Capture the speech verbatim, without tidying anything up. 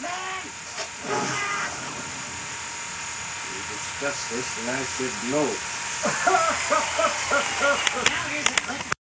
We discussed this and I said no. Now here's a clip